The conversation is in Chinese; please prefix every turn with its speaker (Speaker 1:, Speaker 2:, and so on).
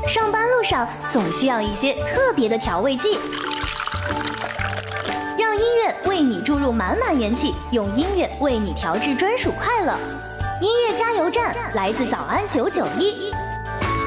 Speaker 1: 上班路上总需要一些特别的调味剂，让音乐为你注入满满元气，用音乐为你调制专属快乐。音乐加油站来自早安991，